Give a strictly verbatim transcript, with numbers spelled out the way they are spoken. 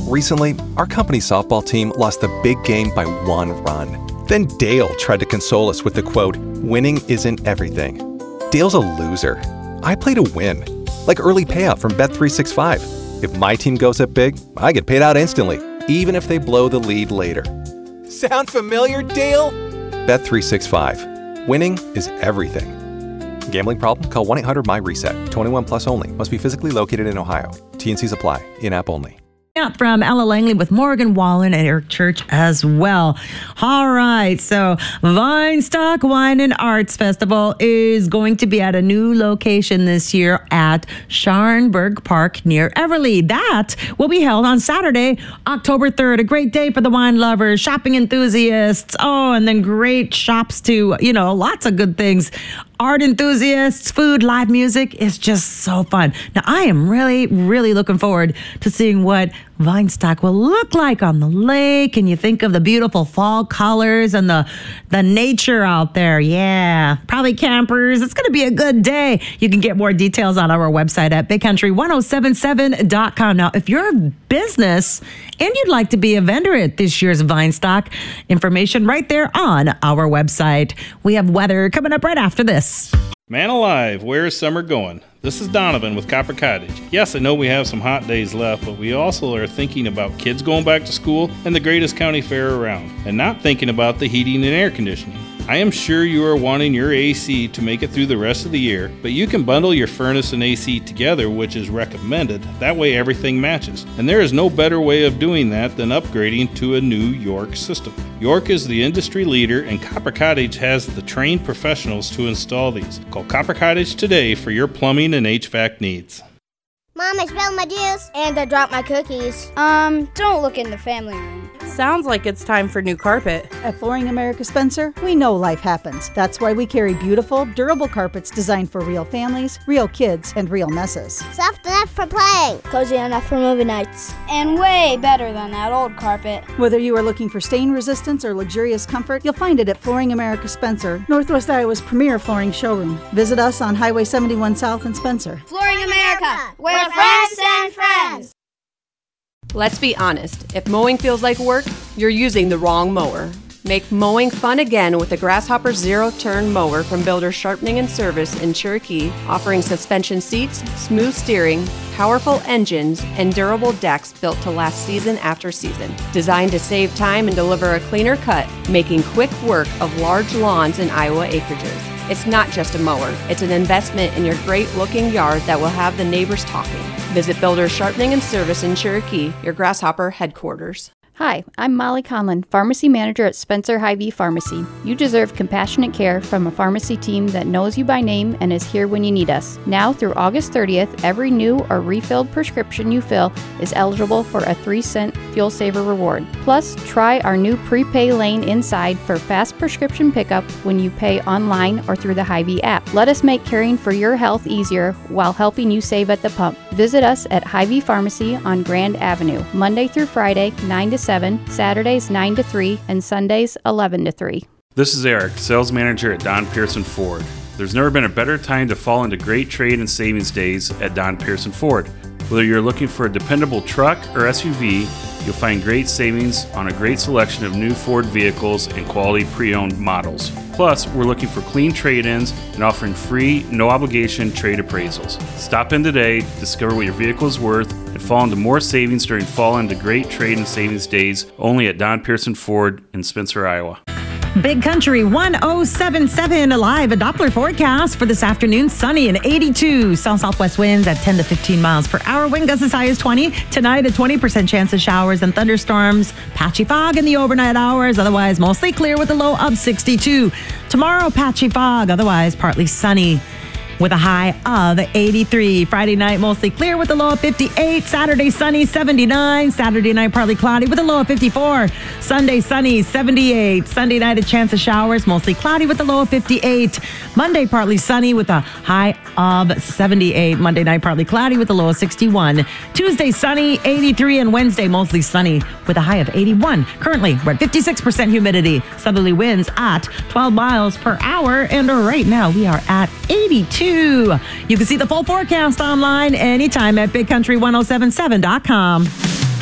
Recently, our company's softball team lost the big game by one run. Then Dale tried to console us with the quote, "Winning isn't everything." Dale's a loser. I play to win. Like early payout from Bet three sixty-five. If my team goes up big, I get paid out instantly, even if they blow the lead later. Sound familiar, Dale? Bet three sixty-five. Winning is everything. Gambling problem? Call one eight hundred M Y reset. twenty-one plus only. Must be physically located in Ohio. T and Cs apply. In-app only. From Ella Langley with Morgan Wallen and Eric Church as well. All right, so Vinestock Wine and Arts Festival is going to be at a new location this year at Scharenberg Park near Everly. That will be held on Saturday, October third. A great day for the wine lovers, shopping enthusiasts. Oh, and then great shops too. You know, lots of good things. Art enthusiasts, food, live music is just so fun. Now, I am really, really looking forward to seeing what Vinestock will look like on the lake. And you think of the beautiful fall colors and the, the nature out there. Yeah, probably campers. It's going to be a good day. You can get more details on our website at big country ten seventy-seven dot com. Now, if you're a business and you'd like to be a vendor at this year's Vinestock, information right there on our website. We have weather coming up right after this. Man alive, where is summer going? This is Donovan with Copper Cottage. Yes, I know we have some hot days left, but we also are thinking about kids going back to school and the greatest county fair around, and not thinking about the heating and air conditioning. I am sure you are wanting your A C to make it through the rest of the year, but you can bundle your furnace and A C together, which is recommended. That way everything matches. And there is no better way of doing that than upgrading to a new York system. York is the industry leader, and Copper Cottage has the trained professionals to install these. Call Copper Cottage today for your plumbing and H V A C needs. Mom, I spilled my juice. And I dropped my cookies. Um, don't look in the family room. Sounds like it's time for new carpet. At Flooring America Spencer, we know life happens. That's why we carry beautiful, durable carpets designed for real families, real kids, and real messes. Soft enough for playing. Cozy enough for movie nights. And way better than that old carpet. Whether you are looking for stain resistance or luxurious comfort, you'll find it at Flooring America Spencer, Northwest Iowa's premier flooring showroom. Visit us on Highway seventy-one South in Spencer. Flooring America, where friends send friends. Let's be honest, if mowing feels like work, you're using the wrong mower. Make mowing fun again with the Grasshopper Zero-Turn Mower from Builders Sharpening and Service in Cherokee, offering suspension seats, smooth steering, powerful engines, and durable decks built to last season after season. Designed to save time and deliver a cleaner cut, making quick work of large lawns in Iowa acreages. It's not just a mower, it's an investment in your great-looking yard that will have the neighbors talking. Visit Builders Sharpening and Service in Cherokee, your Grasshopper headquarters. Hi, I'm Molly Conlon, Pharmacy Manager at Spencer Hy-Vee Pharmacy. You deserve compassionate care from a pharmacy team that knows you by name and is here when you need us. Now through August thirtieth, every new or refilled prescription you fill is eligible for a three cent Fuel Saver reward. Plus, try our new prepay lane inside for fast prescription pickup when you pay online or through the Hy-Vee app. Let us make caring for your health easier while helping you save at the pump. Visit us at Hy-Vee Pharmacy on Grand Avenue, Monday through Friday, nine to seven, Saturdays nine to three, and Sundays eleven to three. This is Eric, Sales Manager at Don Pearson Ford. There's never been a better time to fall into great trade and savings days at Don Pearson Ford. Whether you're looking for a dependable truck or S U V, you'll find great savings on a great selection of new Ford vehicles and quality pre-owned models. Plus, we're looking for clean trade-ins and offering free, no-obligation trade appraisals. Stop in today, discover what your vehicle is worth, and fall into more savings during fall into great trade and savings days only at Don Pearson Ford in Spencer, Iowa. Big Country ten seventy-seven live, a Doppler forecast for this afternoon. Sunny and eighty-two. South-southwest winds at ten to fifteen miles per hour. Wind gusts as high as twenty. Tonight, a twenty percent chance of showers and thunderstorms. Patchy fog in the overnight hours. Otherwise, mostly clear with a low of sixty-two. Tomorrow, patchy fog. Otherwise, partly sunny with a high of eighty-three. Friday night, mostly clear with a low of fifty-eight. Saturday, sunny, seventy-nine. Saturday night, partly cloudy with a low of fifty-four. Sunday, sunny, seventy-eight. Sunday night, a chance of showers, mostly cloudy with a low of fifty-eight. Monday, partly sunny with a high of seventy-eight. Monday night, partly cloudy with a low of sixty-one. Tuesday, sunny, eighty-three. And Wednesday, mostly sunny with a high of eighty-one. Currently, we're at fifty-six percent humidity. Southerly winds at twelve miles per hour. And right now, we are at eighty-two. You can see the full forecast online anytime at big country ten seventy-seven dot com.